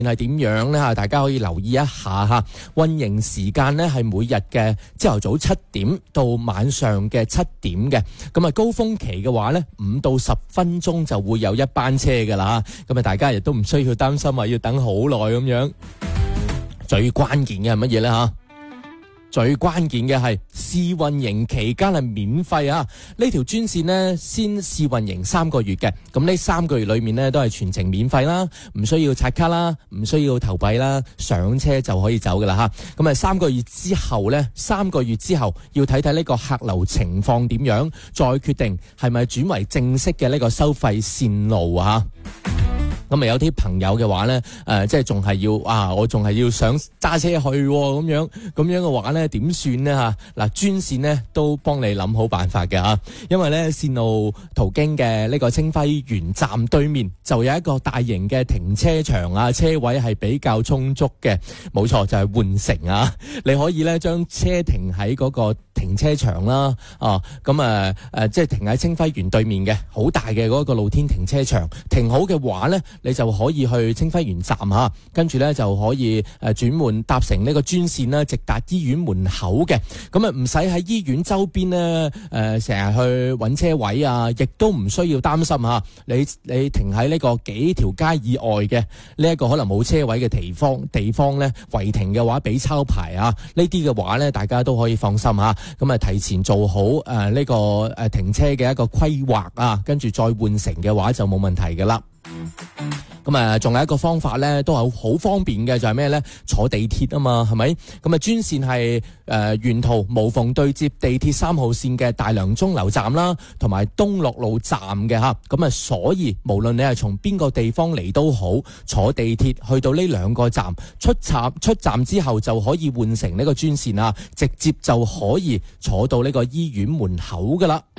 係點樣呢？大家可以留意一下吓，運營時間呢係每日嘅朝頭早7點到晚上嘅7點嘅。咁啊高峰期嘅話呢，5到10分鐘就會有一班車噶啦。咁啊大家亦都唔需要擔心話要等好耐咁樣。最關鍵嘅係乜嘢呢？吓？最關鍵嘅係試運營期間係免費啊！呢條專線呢先試運營3個月嘅，咁呢3個月裏面呢都係全程免費啦，唔需要刷卡啦，唔需要投幣啦，上車就可以走噶啦吓。咁啊3個月之後呢，3個月之後要睇睇呢個客流情況點樣，再決定係咪轉為正式嘅呢個收費線路啊。咁啊有啲朋友嘅話咧，即係仲係要我仲係要想揸車去咁樣嘅話咧，點算呢吓？嗱，專線咧都幫你諗好辦法嘅吓，因為咧線路途經嘅呢個清暉園站對面就有一個大型嘅停車場啊，車位係比較充足嘅，冇錯就係換乘啊！你可以咧將車停喺嗰個停車場啦，即係停喺清暉園對面嘅好大嘅嗰個露天停車場，停好嘅話咧，你就可以去清暉園站吓，跟住咧就可以轉換搭乘呢個專線啦，直達醫院門口嘅。咁啊唔使喺醫院周邊咧成日去揾車位啊，亦都唔需要擔心吓。你停喺呢個幾條街以外嘅呢一個可能冇車位嘅地方咧，違停嘅話俾抄牌啊，呢啲嘅話咧大家都可以放心吓。咁啊提前做好呢個停車嘅一個規劃啊，跟住再換乘嘅話就冇問題噶啦。咁啊，仲有一個方法咧，都係好方便嘅，就係咩咧？坐地鐵啊嘛，係咪？咁啊，專線係沿途無縫對接地鐵3號線嘅大良鐘樓站啦，同埋東樂路站嘅吓。咁啊，所以無論你係從邊個地方嚟都好，坐地鐵去到呢2個站，出站之後就可以換乘呢個專線啊，直接就可以坐到呢個醫院門口噶啦。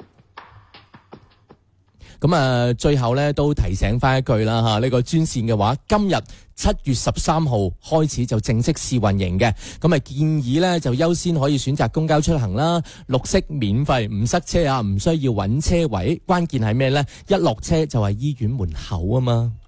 咁啊，最後咧都提醒翻一句啦吓，呢個專線嘅話，今日7月13號開始就正式試運營嘅。咁啊，建議咧就優先可以選擇公交出行啦，綠色免費，唔塞車啊，唔需要揾車位。關鍵係咩咧？一落車就係醫院門口啊嘛。